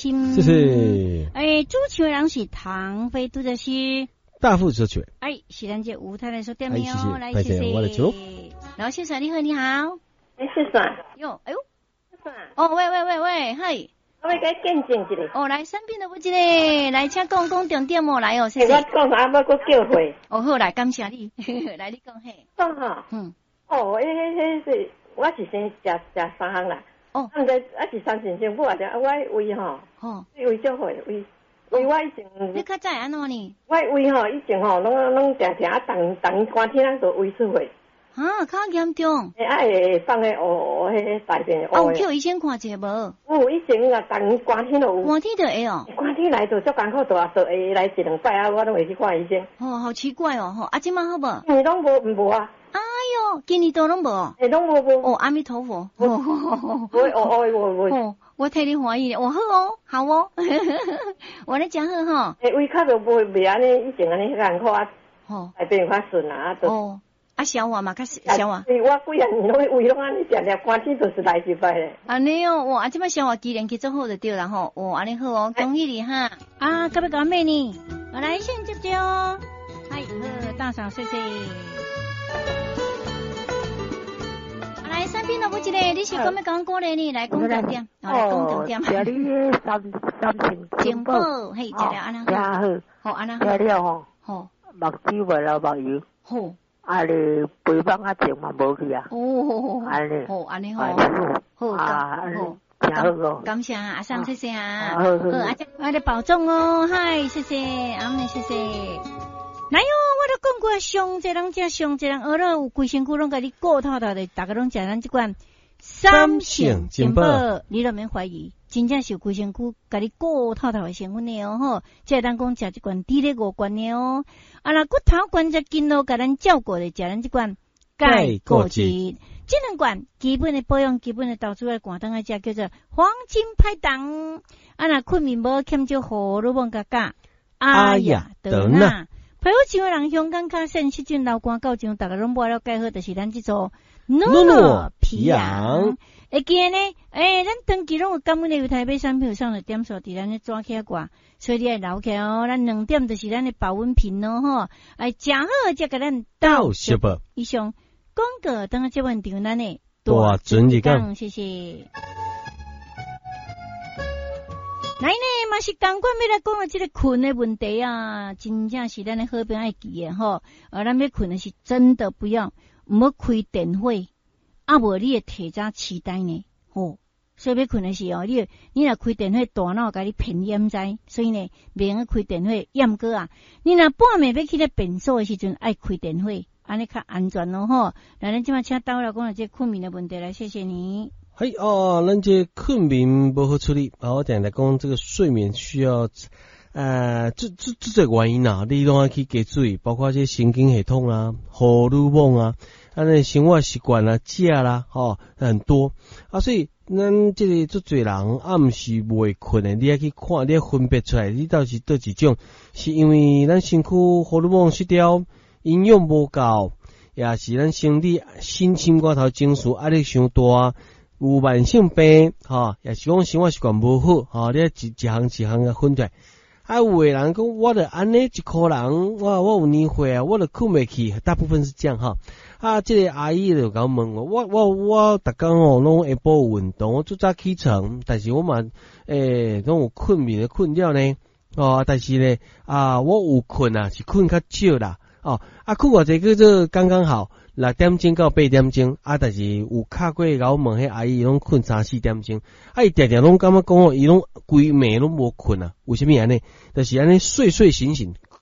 心。 谢谢。 主持人是唐飞杜则是大副主持人。 是咱这舞台来说点名哦，来谢谢。我来求。 老先生你好，你好。 是啥？ 哟， 是啥？ 喂，嗨。 我要给见证一下。 来产品的不一个，来请讲重点哦，来哦，谢谢。 我讲啥？要搁叫回。 好来，感谢你，来你讲嘿。 讲哈。是，我是先食3项啦。毋知是3件政府啊，我胃吼。胃少回胃我以前。 你较早安怎呢？ 我胃吼以前吼，拢常当寒天就胃出血。 较严重。 会放迄大便。 叫医生看者无？ 以前啊，当寒天就有。 寒天就会哦。 寒天来就足艰苦，就会来1-2摆啊，我拢会去看医生。 好奇怪哦，即摆好无？ 今年拢无啊。 哎哟，今年都拢无。 拢无。 阿弥陀佛。我替你欢喜咧，好哦，好哦，我咧讲好吼。 胃较就袂安尼，以前安尼艰苦啊。大便较顺啊。 消化嘛较消化。 我几啊年拢胃拢安尼食，寒天就是来1摆咧。 安尼哦，即摆消化机能去做好就对啦吼。安尼好哦，恭喜你哈。隔壁讲咩呢？我来先接哦。好，大嫂谢谢。来产品都不一个，你是讲要讲过来呢？来讲重点，来讲重点。 食你三全部，嘿，食了安那好。 好安那食了吼。 好。 目睭袂流目油。 好。 你肥胖啊症嘛无去啊。安尼。 好安尼好。 好。 感谢阿桑，谢谢啊。 好， 我的保重哦，嗨，谢谢，阿妹，谢谢。来哟，我都讲过，上济人食，上济人学了，有规身躯拢甲你顾透透的，大家拢食咱这款3性金宝，你都免怀疑，真正是有规身躯甲你顾透透的成分的哦吼。这当讲食这款低力5罐的哦，那骨头关节筋络甲咱照顾的，食咱这款钙固质。这2罐基本的保养，基本的投资来寒冬来食，叫做黄金拍档。那困眠无欠少荷尔蒙甲钾，阿呀得那。配合像人香港较肾细菌流汗到上，大家拢无了解好，就是咱这种诺皮养。会记呢？咱长期拢有感冒的，有台买产品上的点数伫咱的抓起挂，所以你爱留起哦。咱2点就是咱的保温瓶哦吼，食好才甲咱倒食无。以上广告等下接问场咱的大准日讲， 谢谢。来呢，嘛是同款要来讲的这个困的问题啊，真正是咱的好朋友爱记的吼。咱要困的是真的不要，唔好开电火，无你的体早期待呢，所以要困的是你若开电火，大脑甲你骗掩在，所以呢，袂用开电火，验过啊。你若半暝要去咧便所的时阵，爱开电火，安尼较安全咯吼。来，咱即马请倒来讲这困眠的问题来，谢谢你。 咱这困眠不好处理我等下来讲这个睡眠需要这原因啊，你拢要去加注意，包括这神经系统啦、荷尔蒙啊、那生活习惯啦、食啦，很多所以咱这个足侪人暗时袂困的，你要去看，你要分别出来，你到底是倒一种，是因为咱身躯荷尔蒙失调、营养无够，也是咱身体心情过头情绪压力伤大。有慢性病，也是讲生活习惯无好，你一项个分出来。有的人讲，我的安尼一颗人，我有年岁啊，我的困袂去，大部分是这样这个阿姨就甲问我逐工拢下晡有运动，我最早起床，但是我嘛拢有困眠的困扰呢，但是呢我有困啊，是困较少啦，困偌济叫做刚刚好。6点钟到8点钟但是有敲过甲我问迄阿姨拢困3-4点钟伊定定拢感觉讲伊拢规暝拢无困啊，为什么安尼？就是安尼睡醒